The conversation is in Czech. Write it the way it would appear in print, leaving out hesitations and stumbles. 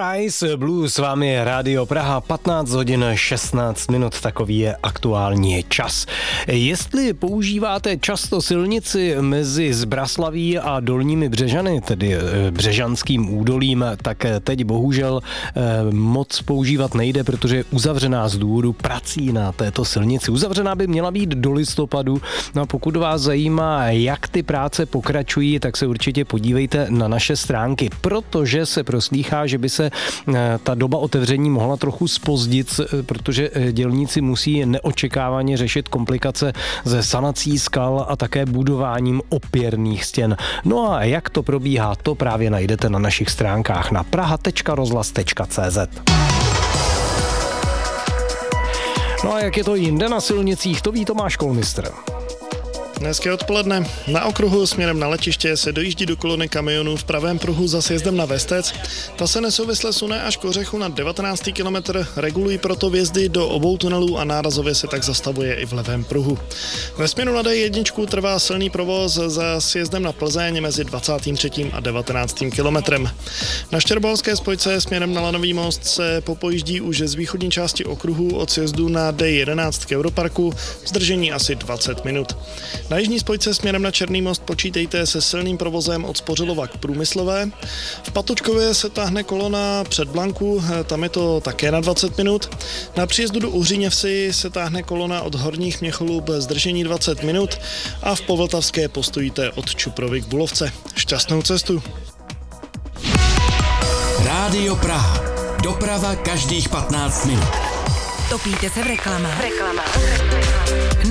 Ice Blue, s vámi je Rádio Praha, 15 hodin 16 minut, takový je aktuální čas. Jestli používáte často silnici mezi Zbraslaví a Dolními Břežany, tedy Břežanským údolím, tak teď bohužel moc používat nejde, protože je uzavřená z důvodu prací na této silnici. Uzavřená by měla být do listopadu, no a pokud vás zajímá, jak ty práce pokračují, tak se určitě podívejte na naše stránky, protože se proslýchá, že by se ta doba otevření mohla trochu zpozdit, protože dělníci musí neočekávaně řešit komplikace ze sanací skal a také budováním opěrných stěn. No a jak to probíhá, to právě najdete na našich stránkách na praha.rozhlas.cz. No a jak je to jinde na silnicích, to ví Tomáš Kolmistr. Hezké odpoledne. Na okruhu směrem na letiště se dojíždí do kolony kamionů v pravém pruhu za sjezdem na Vestec. Ta se nesouvisle sune až k Ořechu na 19. kilometr, regulují proto vjezdy do obou tunelů a nárazově se tak zastavuje i v levém pruhu. Ve směru na D1 trvá silný provoz za sjezdem na Plzeň mezi 23. a 19. kilometrem. Na Štěrbalské spojce směrem na Lanový most se popojíždí už z východní části okruhu od sjezdu na D11 k Europarku, zdržení asi 20 minut. Na jižní spojce směrem na Černý most počítejte se silným provozem od Spořilova k Průmyslové. V Patočkově se táhne kolona před Blanku, tam je to také na 20 minut. Na příjezdu do Uhříněvsi se táhne kolona od Horních Měcholub, zdržení 20 minut a v Povltavské postojíte od Čuprovy k Bulovce. Šťastnou cestu. Rádio Praha. Doprava každých 15 minut. Topíte se v reklamách.